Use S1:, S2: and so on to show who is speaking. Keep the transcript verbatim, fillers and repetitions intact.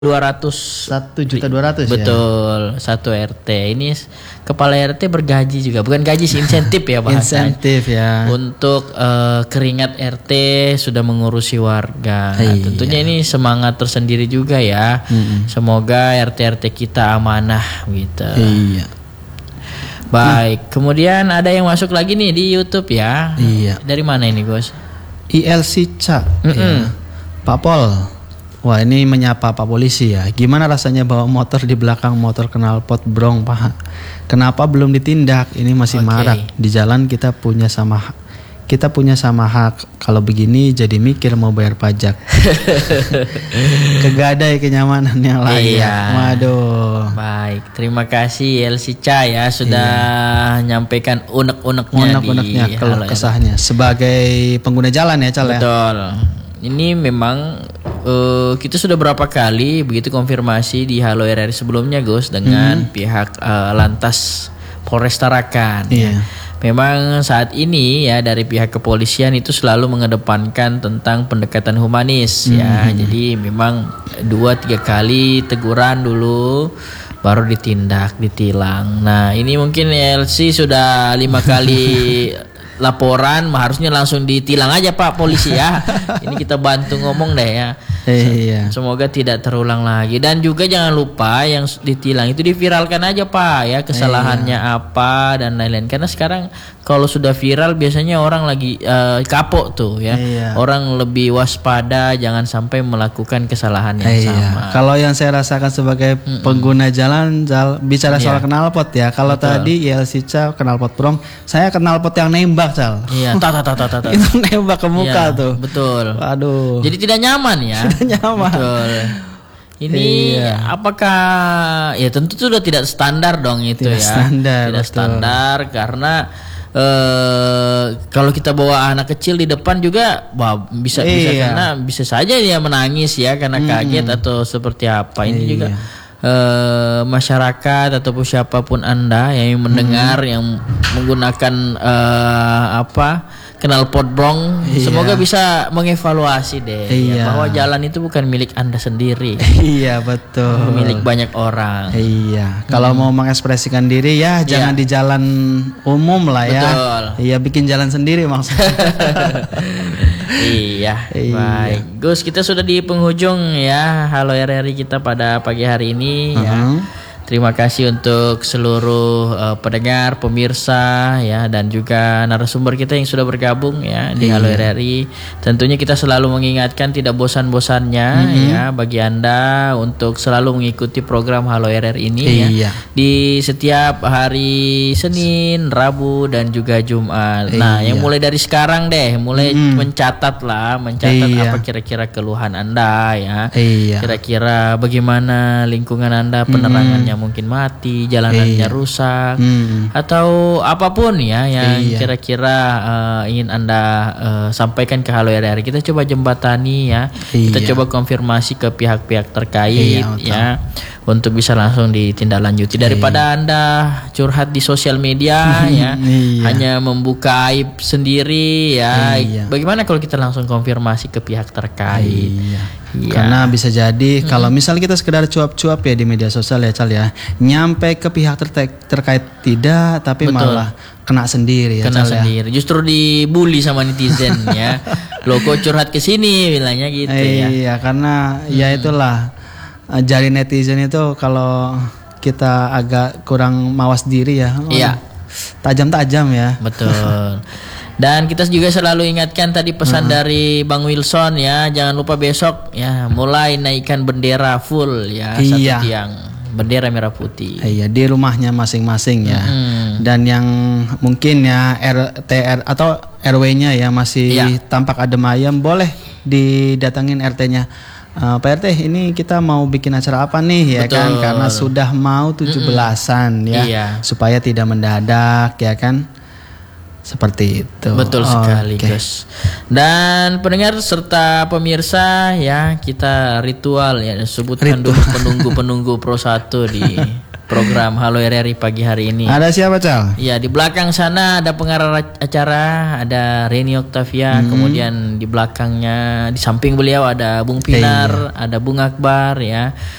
S1: dua ratus
S2: satu juta dua ratus ya.
S1: Betul, satu R T. Ini kepala R T bergaji juga, bukan gaji sih, insentif ya bahasanya.
S2: Insentif ya.
S1: Untuk uh, keringat R T sudah mengurusi warga.
S2: Iya.
S1: Tentunya ini semangat tersendiri juga ya. Hmm. Semoga R T R T kita amanah gitu.
S2: Iya.
S1: Baik, nah. Kemudian ada yang masuk lagi nih di YouTube ya.
S2: Iya.
S1: Dari mana ini, Gus?
S2: I L C Ca. Ya. Pak Pol. Wah, ini menyapa Pak Polisi ya. Gimana rasanya bawa motor di belakang motor knalpot brong, Pak? Kenapa belum ditindak? Ini masih okay. marak. Di jalan kita punya sama kita punya sama hak. Kalau begini jadi mikir mau bayar pajak. Kagak ada ya kenyamanan yang lain.
S1: Iya.
S2: Waduh.
S1: Baik, terima kasih L C Ca ya sudah iya. nyampaikan unek-uneknya
S2: unek-uneknya
S1: di
S2: kalau kesahnya sebagai pengguna jalan ya, Cal ya.
S1: Betul. Ini memang uh, kita sudah berapa kali begitu konfirmasi di Halo R R sebelumnya, Gus, dengan hmm. pihak uh, Lantas Polres Tarakan.
S2: Iya.
S1: Ya. Memang saat ini ya dari pihak kepolisian itu selalu mengedepankan tentang pendekatan humanis hmm. ya. Jadi memang dua tiga kali teguran dulu baru ditindak, ditilang. Nah ini mungkin L C sudah lima kali laporan, harusnya langsung ditilang aja Pak Polisi ya. Ini kita bantu ngomong deh ya.
S2: Iya.
S1: Semoga tidak terulang lagi. Dan juga jangan lupa yang ditilang itu diviralkan aja Pak ya, kesalahannya iya. apa dan lain-lain. Karena sekarang kalau sudah viral biasanya orang lagi uh, kapok tuh ya. Iya. Orang lebih waspada, jangan sampai melakukan kesalahan yang iya. sama.
S2: Kalau yang saya rasakan sebagai Mm-mm. pengguna jalan, jal, bicara iya. soal knalpot ya. Kalau tadi I L C Ca knalpot brong, saya knalpot yang nembak, Cal.
S1: Iya, tata tata tata.
S2: Itu nembak ke muka iya, tuh.
S1: Betul.
S2: Waduh.
S1: Jadi tidak nyaman ya.
S2: Tidak nyaman.
S1: Betul. Ini iya. apakah ya tentu sudah tidak standar dong itu
S2: tidak
S1: ya.
S2: Standar,
S1: tidak betul. standar karena eh, kalau kita bawa anak kecil di depan juga wah, bisa iya. bisa karena bisa saja dia menangis ya karena hmm. kaget atau seperti apa. Ini iya. juga Uh, masyarakat ataupun siapapun Anda yang mendengar hmm. yang menggunakan uh, apa knalpot brong, iya. semoga bisa mengevaluasi deh iya. ya, bahwa jalan itu bukan milik Anda sendiri.
S2: Iya betul.
S1: Milik banyak orang.
S2: Iya. Kalau hmm. mau mengekspresikan diri ya jangan iya. di jalan umum lah ya.
S1: Betul.
S2: Iya bikin jalan sendiri maksudnya.
S1: Iya. Iya. Baik. Gus, kita sudah di penghujung ya Halo R R I kita pada pagi hari ini. Uh-huh. Ya. Terima kasih untuk seluruh uh, pendengar, pemirsa ya dan juga narasumber kita yang sudah bergabung ya di iya. Halo R R I. Tentunya kita selalu mengingatkan tidak bosan-bosannya mm-hmm. ya bagi Anda untuk selalu mengikuti program Halo R R I ini iya. ya di setiap hari Senin, Rabu dan juga Jumat. Iya. Nah, yang mulai dari sekarang deh mulai mm-hmm. mencatat lah, mencatat iya. apa kira-kira keluhan Anda ya.
S2: Iya.
S1: Kira-kira bagaimana lingkungan Anda, penerangannya mm-hmm. mungkin mati, jalanannya iya. rusak, hmm. atau apapun ya yang iya. kira-kira uh, ingin Anda uh, sampaikan ke Halo R R I. Kita coba jembatani ya, iya. kita coba konfirmasi ke pihak-pihak terkait iya, ya, untuk bisa langsung ditindaklanjuti daripada iya. Anda curhat di sosial media ya, iya. hanya membuka aib sendiri ya. Iya. Bagaimana kalau kita langsung konfirmasi ke pihak terkait?
S2: Iya.
S1: Ya.
S2: Karena bisa jadi hmm. kalau misalnya kita sekedar cuap-cuap ya di media sosial ya Cal ya, nyampe ke pihak ter- terkait tidak, tapi Betul. malah kena sendiri ya
S1: kena
S2: Cal
S1: sendiri. Ya. Justru dibully sama netizen ya. Lo kok curhat ke sini bilangnya gitu
S2: eh,
S1: ya.
S2: Iya, karena hmm. ya itulah jari netizen itu kalau kita agak kurang mawas diri ya.
S1: Iya.
S2: Tajam-tajam ya.
S1: Betul. Dan kita juga selalu ingatkan tadi pesan hmm. dari Bang Wilson ya, jangan lupa besok ya mulai naikkan bendera full ya
S2: iya.
S1: satu tiang bendera merah putih.
S2: Iya di rumahnya masing-masing ya. Hmm. Dan yang mungkin ya R T R atau R W-nya ya masih iya. tampak adem ayem boleh didatangin R T-nya. Uh, Pak R T ini kita mau bikin acara apa nih ya Betul. kan karena sudah mau tujuh belasan ya
S1: iya.
S2: supaya tidak mendadak ya kan. Seperti itu.
S1: Betul sekali, okay. Gus. Dan pendengar serta pemirsa ya, kita ritual ya sebutkan dulu penunggu-penunggu Pro satu di program Halo R R I pagi hari ini.
S2: Ada siapa, Cal?
S1: Ya, di belakang sana ada pengarah acara, ada Reni Octavia, hmm. kemudian di belakangnya di samping beliau ada Bung Pinar, hey, iya. ada Bung Akbar ya.